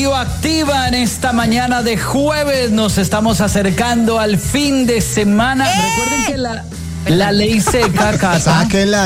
Activa en esta mañana de jueves, nos estamos acercando al fin de semana. Recuerden que la ley seca, Cata. Sáquenla,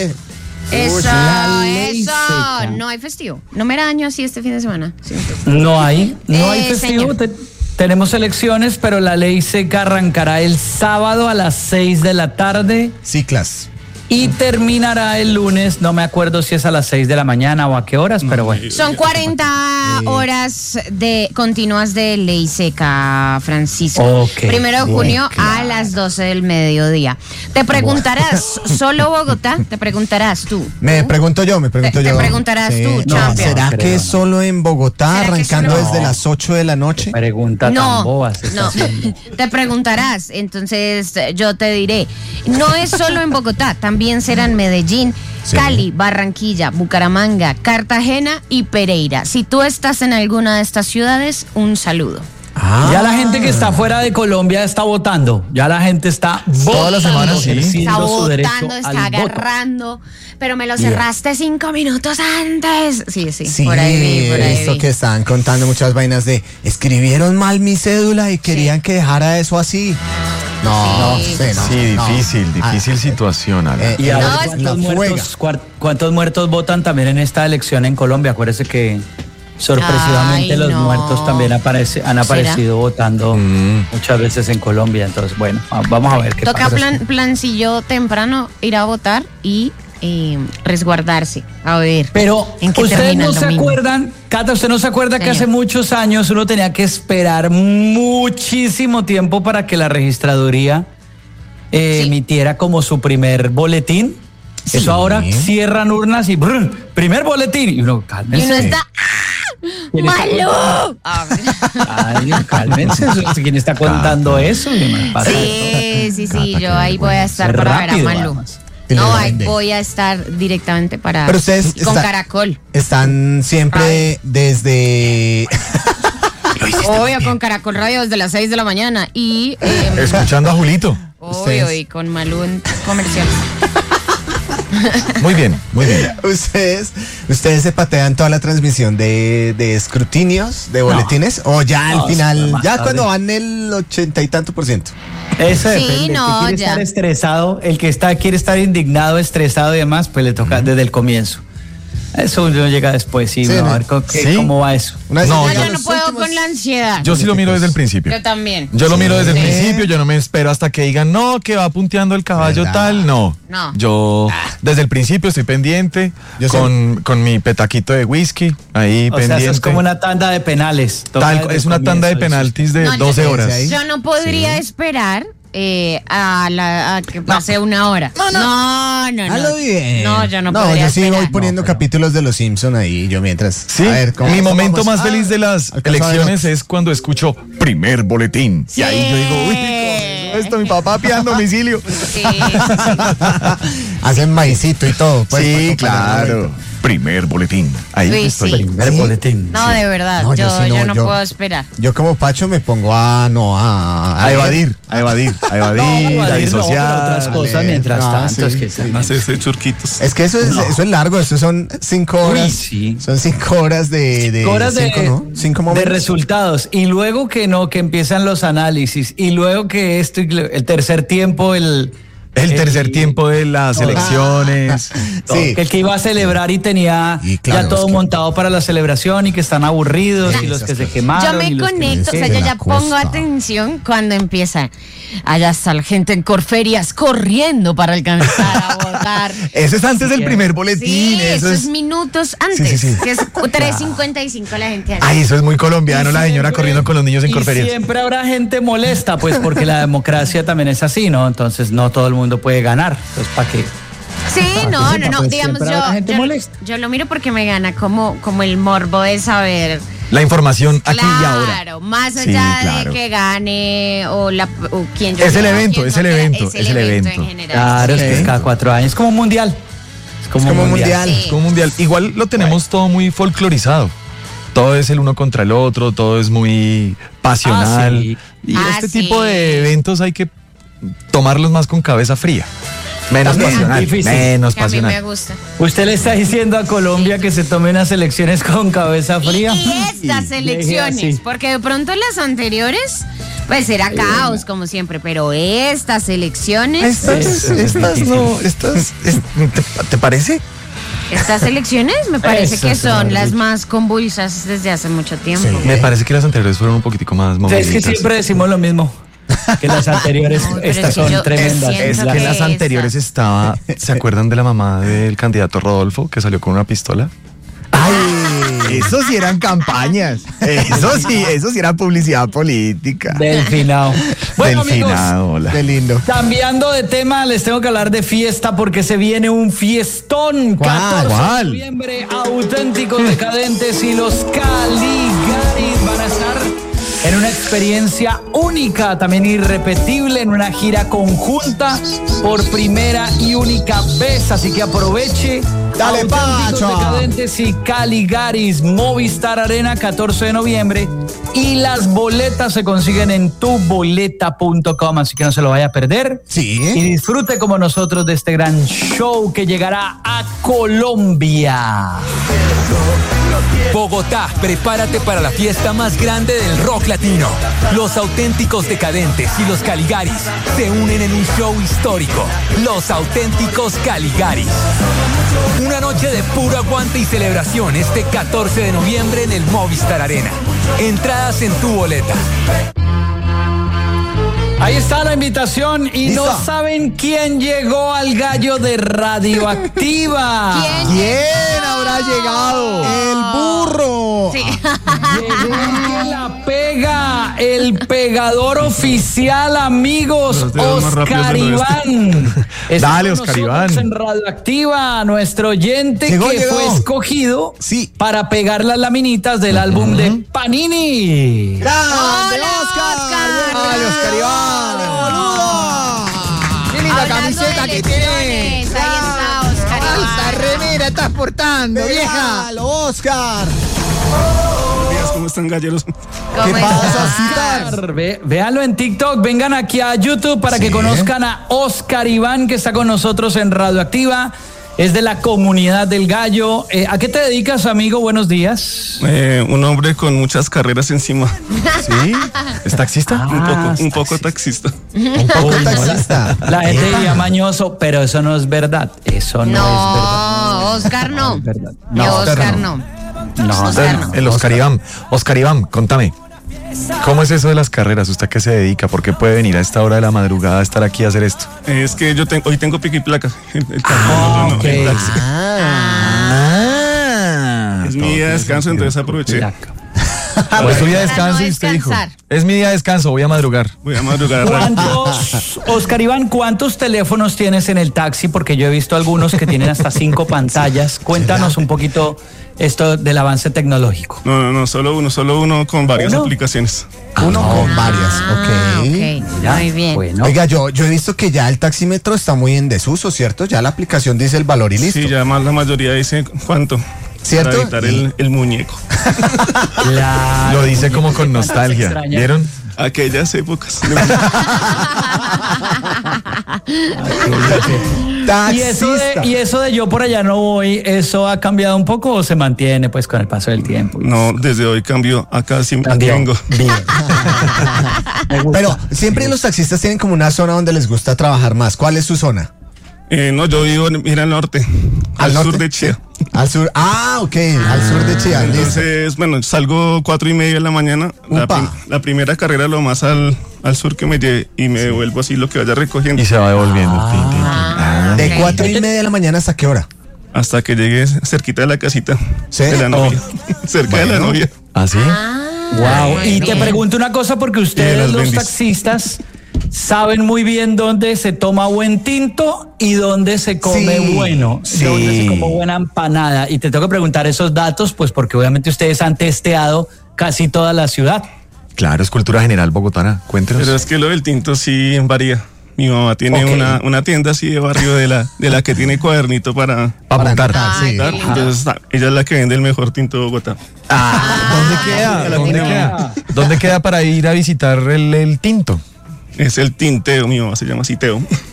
Eso, la ley eso. seca. No hay festivo. No me daño así este fin de semana. Sí. No hay festivo. Señor. Tenemos elecciones, pero la ley seca arrancará el sábado a las 6 de la tarde. Ciclas. Y terminará el lunes, no me acuerdo si es a las 6 de la mañana o a qué horas, pero bueno. Son 40 horas continuas de ley seca, Francisco. Ok, 1 de junio claro. a las 12 del mediodía. Te preguntarás, ¿solo Bogotá? Te preguntarás tú. Me pregunto yo. Te preguntarás tú, No, champion. ¿será creo, que no. solo en Bogotá, ¿Será que arrancando solo- desde las 8 de la noche? Pregunta tan No, boba se está no, haciendo. te preguntarás, entonces yo te diré, no es solo en Bogotá, también será en Medellín, Sí. Cali, Barranquilla, Bucaramanga, Cartagena y Pereira. Si tú estás en alguna de estas ciudades, un saludo. Ya la gente que está fuera de Colombia está votando. Ya la gente está votando. Todas las semanas, sí. ejerciendo Está su derecho votando, está al voto. agarrando, pero me lo cerraste 5 minutos antes. Sí, Sí, por ahí vi. esto que están contando muchas vainas de escribieron mal mi cédula y querían que dejara eso así. No, Sí. no, Sí, no. difícil situación, Alan. Y a No, ver, es- ¿cuántos muertos votan también en esta elección en Colombia? Acuérdese que sorpresivamente Ay, los no. muertos también han aparecido votando muchas veces en Colombia. Entonces, bueno, vamos a ver qué Toca pasa. plancillo temprano ir a votar y resguardarse. A ver. Pero ¿en qué ustedes termina no el se domingo? acuerdan, Cata, ¿usted no se acuerda que Señor. hace muchos años uno tenía que esperar muchísimo tiempo para que la registraduría emitiera como su primer boletín? Sí. Eso ahora cierran urnas y ¡brum! Primer boletín. Y uno, Y cálmense. uno está ¿Quién está ¡malo! Ay, cálmense. ¿Quién está contando eso? Sí, yo ahí voy a estar Ser para ver a rápido, Malú. además. Y le No, ahí vende. voy a estar directamente para Pero ustedes con está- Caracol. Están siempre desde... Obvio, con Caracol Radio desde las 6 de la mañana y Escuchando a Julito. obvio, Ustedes. y con Malú en comercial. Muy bien, muy bien. ¿Ustedes se patean toda la transmisión de escrutinios, de boletines? ¿O ya al No, final, más ya tarde. cuando van el 80 y tanto %? Eso Sí, depende. no, el que quiere ya. estar estresado, el que quiere estar indignado, estresado y demás, pues le toca desde el comienzo. Eso uno llega después, sí, Sí, ¿no? ¿no? A ver Sí. cómo va eso. Una vez No, llegan Yo no los puedo últimos- con la ansiedad. Yo sí lo miro desde el principio. Yo también. Yo lo miro desde el Sí. principio, yo no me espero hasta que digan, no, que va punteando el caballo ¿Verdad? tal, no. No. Yo desde el principio estoy pendiente, Yo con mi petaquito de whisky, ahí O sea, pendiente. eso es como una tanda de penales. Toca Tal- desde es el una tanda de comienzo, penaltis de No, yo 12 sé, horas. ahí. Yo no podría esperar a que pase una hora. No. Hazlo bien. No, yo no podría yo sí voy esperar. poniendo capítulos de Los Simpson ahí, yo mientras. Sí, A ver, ¿cómo mi momento vamos? más feliz de las alcanzaba elecciones el- es cuando escucho primer boletín. Y ahí yo digo, uy, ¿cómo es esto? Mi papá pidiendo domicilio. Sí. Hacen maicito y todo. pues, Sí, para acompañar claro. Primer boletín. Ahí Uy, estoy. sí. Primer ¿Sí? boletín. No, de verdad. No, yo yo, sí no, yo no yo- puedo esperar. Yo como Pacho me pongo a A evadir, a disociar. otras cosas leer. mientras No, tanto. sí, Es que sí. Hacerse churquitos. Es que eso es largo, eso son 5 Uy, horas. sí. Son 5 horas de horas de, cinco, ¿no? 5 de momentos. resultados y luego que empiezan los análisis y luego que esto y el tercer tiempo El tercer tiempo de las elecciones. Sí. el que iba a celebrar y tenía Y claro, ya todo es que- montado para la celebración y que están aburridos y los que se quemaron. Yo y me los que- conecto, o sea, de yo la ya pongo costa. atención cuando empieza. Allá está la gente en Corferias corriendo para alcanzar a votar. Eso es antes del primer boletín. Sí, eso es minutos antes. Sí, sí, sí. Que es 3:55 la gente. Ay, eso es muy colombiano, la señora corriendo con los niños en Y Corferias. siempre habrá gente molesta, pues porque la democracia también es así, ¿no? Entonces no todo el mundo puede ganar. Entonces, ¿para qué? Sí, no. pues, Digamos, siempre habrá gente molesta. yo lo miro porque me gana como el morbo de saber. La información aquí y ahora. Claro, más Sí, allá claro. de que gane o quien yo Es el sea, evento, quién es el no, evento, es es el evento. en general. Claro, es que Sí. es cada 4 años. Es como un mundial. Es como un mundial. Sí. Es como mundial. Igual lo tenemos todo muy folclorizado. Todo es el uno contra el otro, todo es muy pasional. Ah, sí. Y Ah, este sí. tipo de eventos hay que tomarlos más con cabeza fría. Menos También pasional. difícil. Menos Que a mí me pasional. gusta. Usted le está diciendo a Colombia que se tome unas elecciones con cabeza fría. Y estas elecciones, así. porque de pronto las anteriores, pues era caos como siempre, pero estas elecciones, ¿Te parece? estas elecciones me parece que Esas, son mejor las dicho. más convulsas desde hace mucho tiempo. Sí. Me parece que las anteriores fueron un poquitico más Es moviditas. que siempre decimos lo mismo. Que las anteriores, No, pero estas es que son yo tremendas. siento Es que en las esa. anteriores estaba, ¿se acuerdan de la mamá del candidato Rodolfo que salió con una pistola? Ay, eso sí eran campañas. Eso sí era publicidad política. Delfinado. Bueno, amigos, Delfinado, hola. Qué lindo. cambiando de tema, les tengo que hablar de fiesta porque se viene un fiestón. ¿Cuál? 14 ¿Cuál? de noviembre, Auténticos Decadentes y los Caligaris van a estar en una experiencia única, también irrepetible, en una gira conjunta por primera y única vez. Así que aproveche. Dale, Auténticos Pacho. Decadentes y Caligaris, Movistar Arena, 14 de noviembre. Y las boletas se consiguen en tuboleta.com, así que no se lo vaya a perder. Y Sí. disfrute como nosotros de este gran show que llegará a Colombia. Bogotá, prepárate para la fiesta más grande del rock latino. Los Auténticos Decadentes y los Caligaris se unen en un show histórico. Los Auténticos Caligaris. Una noche de puro aguante y celebración este 14 de noviembre en el Movistar Arena. Entradas en tu boleta. Ahí está la invitación y Listo. no saben quién llegó al gallo de Radioactiva. ¿Quién habrá llegado? El burro. Sí. Llegó el que la pega, el pegador oficial, amigos, Los dedos más rápidos Oscar del oeste. Iván. Está Dale, con Oscar nosotros Iván. En Radioactiva, nuestro oyente Llegó. que fue escogido Sí. para pegar las laminitas del álbum de Panini. ¡Grande, Hola, Oscar! Oscar. ¡Ay, Oscar Iván! ¡Boludo! ¡Qué linda Hablando camiseta de que elecciones, tiene! ahí está Oscar ¡Alta Iván. remera estás portando, vieja! Oscar! ¿Cómo están, galleros? ¿Qué ¿Cómo pasa, estás? Citar? Véanlo en TikTok, vengan aquí a YouTube para que conozcan a Oscar Iván, que está con nosotros en Radioactiva. Es de la comunidad del gallo. ¿A qué te dedicas, amigo? Buenos días. Un hombre con muchas carreras encima. ¿Sí? ¿Es taxista? Un poco taxista. Un poco taxista. La gente diría mañoso, pero eso no es verdad. Eso no, es verdad. No, Oscar no. Es verdad. No, No, Oscar no. Oscar no. El Oscar Iván. Oscar Iván, contame. ¿Cómo es eso de las carreras? ¿Usted a qué se dedica? ¿Por qué puede venir a esta hora de la madrugada a estar aquí a hacer esto? Es que hoy tengo pico y placa. El carro, ok. el taxi. Es mi día de todo descanso, tiene entonces aproveché. Placa. Pues su día de Para no descanso y usted dijo, descansar. es mi día de descanso, voy a madrugar. Voy a madrugar rápido. ¿Cuántos, Oscar Iván, cuántos teléfonos tienes en el taxi? Porque yo he visto algunos que tienen hasta 5 pantallas. Cuéntanos un poquito esto del avance tecnológico. No, solo uno con varias ¿Uno? aplicaciones. Uno con varias, Ah, ok. ok. Muy bien. Bueno, Oiga, yo he visto que ya el taxímetro está muy en desuso, ¿cierto? Ya la aplicación dice el valor y listo. Sí, ya más la mayoría dice cuánto. ¿Cierto? Para evitar el muñeco. claro. Lo dice como con nostalgia. Extraña. ¿Vieron? Aquellas épocas. Taxista. Y eso de yo por allá no voy, ¿eso ha cambiado un poco o se mantiene pues con el paso del tiempo? No, desde hoy cambio. Acá sí Cambió. vengo. Bien. Me gusta. Pero siempre los taxistas tienen como una zona donde les gusta trabajar más. ¿Cuál es su zona? No, yo vivo en al norte. Al norte? sur de Chía. Al sur. Ah, ok, al sur de Chía. Listo. Entonces, bueno, salgo 4:30 de la mañana. Upa. La primera carrera lo más al sur que me lleve y me devuelvo así lo que vaya recogiendo. Y se va devolviendo. Tin, tin, tin. Ah, ¿De ok. 4:30 de la mañana hasta qué hora? Hasta que llegue cerquita de la casita ¿Sí? de la novia. Oh. Cerca de la Bueno. novia. ¿Ah, sí? Wow. Y te bien. pregunto una cosa porque Y ustedes las los bendice. taxistas saben muy bien dónde se toma buen tinto y dónde se come Sí, bueno, sí. dónde se come buena empanada. Y te tengo que preguntar esos datos pues porque obviamente ustedes han testeado casi toda la ciudad. Claro, es cultura general bogotana. Cuéntenos. Pero es que lo del tinto sí varía. Mi mamá tiene Ok. una tienda así de barrio de la que tiene cuadernito para Para apuntar. sí. dar. Entonces, ella es la que vende el mejor tinto de Bogotá. ¿Dónde queda? ¿Dónde queda? ¿Dónde queda para ir a visitar el tinto? Es el tinteo, mi mamá se llama así Teo.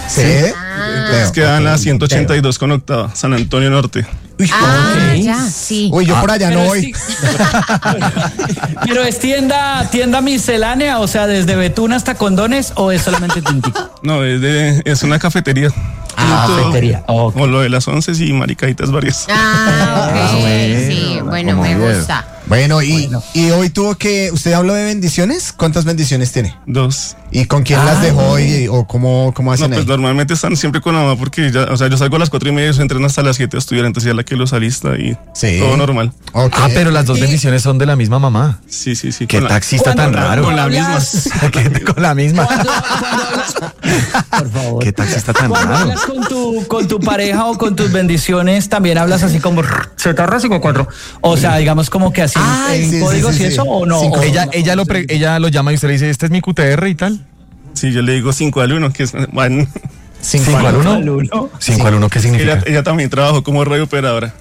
Sí. Es que dan la 182 con octava, San Antonio Norte. Ya, sí. Uy, yo por allá no Pero voy. Pero es tienda miscelánea, o sea, desde betún hasta condones, o es solamente tintico. No, es una cafetería. Cafetería. Ok. O lo de las 11 y maricaditas varias. Ok, sí, bueno, como me bien. gusta. Bueno, y hoy usted habló de bendiciones. ¿Cuántas bendiciones tiene? 2. ¿Y con quién las dejó o cómo No, hacen pues ahí? normalmente están siempre con la mamá porque ya, o sea, yo salgo a las 4:30 y ellos entrenan hasta las 7 a estudiar, entonces ya la que los alista y Sí. todo normal. Ok. Ah, pero las dos bendiciones son de la misma mamá. Sí. Qué con la- taxista tan raro. Con la misma. Con la misma. Por favor. Qué taxista tan Cuando raro. hablas con tu pareja o con tus bendiciones, también hablas así como Z-4. O sea, digamos como que así Ay, en sí, códigos sí, y sí. eso, o no. Cinco. O- Ella lo llama y usted le dice, este es mi QTR y tal. Sí, yo le digo 5 al 1, que es bueno. 5 al 1. al uno. 5 al 1, ¿qué significa? Ella también trabajó como radiooperadora.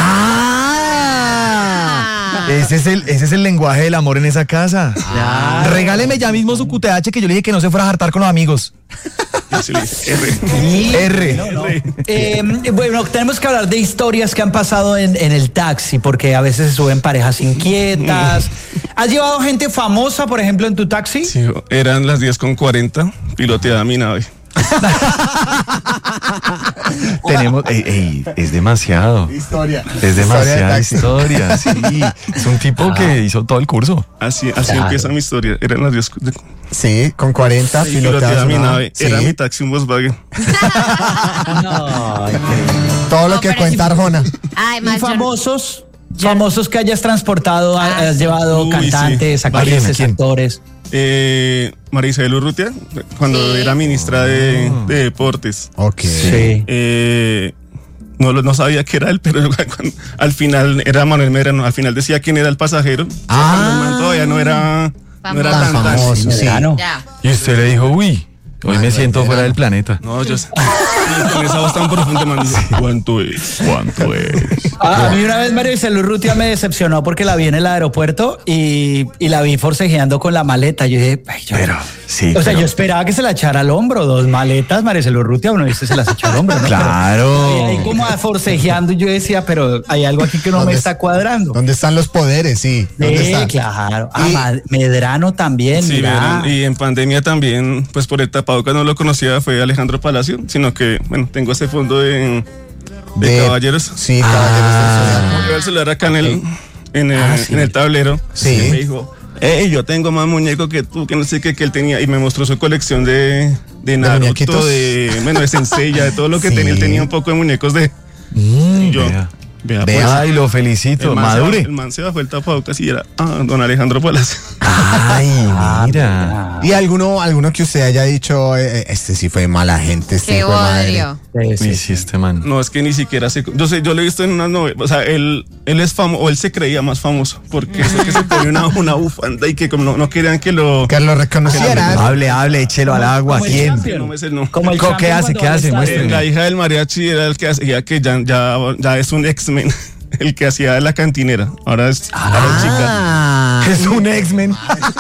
Ese es el lenguaje del amor en esa casa. Regáleme ya mismo su QTH que yo le dije que no se fuera a hartar con los amigos. Yo sí le dije, R. Bueno, tenemos que hablar de historias que han pasado en el taxi, porque a veces se suben parejas inquietas. ¿Has llevado gente famosa, por ejemplo, en tu taxi? Sí, eran las 10:40, piloteaba mi nave. Tenemos, es demasiado. Historia. Es de demasiada taxi. historia, sí. Es un tipo que hizo todo el curso. Así empieza mi historia. Eran las 10 Sí, con 40 y piloteaba piloteas. mi una- nave. Sí. Era mi taxi, un Volkswagen. No. Todo lo No, que pero cuenta sí. Arjona. Ay, ¿Y más famosos que hayas transportado, has llevado Uy, cantantes, sí. actrices, ¿Quién? actores? María Isabel Urrutia, cuando Sí. era ministra de Deportes. Ok. Sí. No sabía que era él, pero al final era Manuel Medrano. Al final decía quién era el pasajero. Cuando el man todavía no era Famoso. Tan famoso, sí. Medrano. Ya. Y usted le dijo, uy, hoy me siento fuera del planeta. No, yo con esa voz tan profunda, man, dice, ¿cuánto es? ¿Cuánto es? A mí una vez María Isabel Urrutia me decepcionó porque la vi en el aeropuerto y la vi forcejeando con la maleta. Yo dije, ay, Pero, sí. o sea, pero- yo esperaba que se la echara al hombro, 2 maletas, María Isabel Urrutia, bueno, viste, se las echó al hombro, ¿no? Claro. Pero ahí como forcejeando, yo decía, pero hay algo aquí que no me ¿Dónde está cuadrando. ¿Dónde están los poderes? Sí. ¿Dónde Sí, están? claro. Y- Medrano también, Sí, mira. y en pandemia también, pues por el tapabocas no lo conocía, fue Alejandro Palacio, sino que, bueno, tengo ese fondo de caballeros. Sí, caballeros del Zodiaco. Como lleva el celular acá en el tablero. Sí. Y me dijo, yo tengo más muñecos que tú, que no sé qué, que él tenía. Y me mostró su colección de Naruto, muñequitos? de Senseiya, de todo lo que Sí. tenía. Él tenía un poco de muñecos de... Y yo, Vea. vea, Vea. pues, Ay, lo felicito. el man Madure. el man se bajó el tapabocas y era, don Alejandro Palacio. Ay, mira. ¿Y alguno que usted haya dicho, este sí fue mala gente, este Qué hijo de madre? odio. Uy, sí, este man. No, es que ni siquiera sé. Yo lo he visto en una novela. O sea, él es famoso, o él se creía más famoso. Porque eso que se pone una bufanda y que como no querían que lo. Que lo reconocieran. Hable, échelo al agua. Como el ¿Quién? champion. No me sé, no. Como el ¿Qué champion hace? cuando ¿Qué hace? está- Muéstreme. La hija del mariachi era el que hacía que ya es un X-Men. El que hacía de la cantinera. Ahora es chica. Es un X-Men.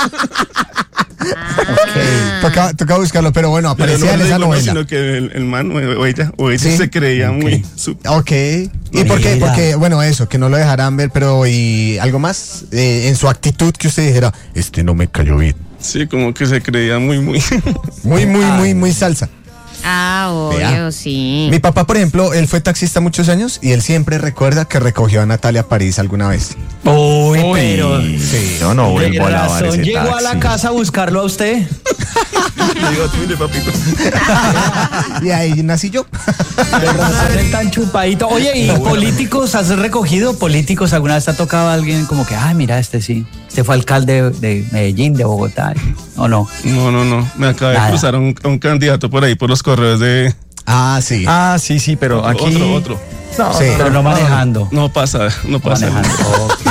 Toca buscarlo, pero bueno, Pero aparecía en lo esa digo, no, novela. sino que el man o ella Sí. se creía muy. Ok. ¿Y por qué? Mira. Porque, bueno, eso, que no lo dejarán ver, pero ¿y algo más? En su actitud que usted dijera, este no me cayó bien. Sí, como que se creía muy. Muy salsa. Ah, Vea. obvio, sí. Mi papá, por ejemplo, él fue taxista muchos años y él siempre recuerda que recogió a Natalia París alguna vez. Uy, pero... Sí, yo no de vuelvo a lavar razón, ese llegó a la taxi. casa a buscarlo a usted. Le digo, mire, papito. Y ahí nací yo. De razón es tan chupadito. Oye, ¿y políticos has recogido? ¿Políticos alguna vez te ha tocado a alguien como que, ay, mira, este sí, este fue alcalde de Medellín, de Bogotá, ¿o no? No. Me acabé de Nada. cruzar a un candidato por ahí por los correos de. Ah, sí. Ah, sí, pero aquí. Otro. No, Sí. Pero no manejando. No pasa. Manejando. Ok.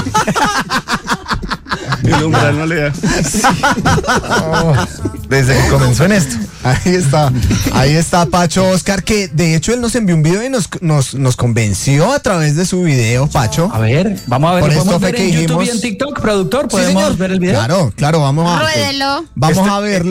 El umbral no le da. desde que comenzó en esto. Ahí está Pacho Oscar, que de hecho él nos envió un video y nos convenció a través de su video, Pacho. A ver, vamos a ver, Por esto ¿podemos fue ver que en YouTube y dijimos- en TikTok, productor? Sí, ¿Podemos señor. ver el video? Claro, vamos a Ruédelo. Vamos a verlo.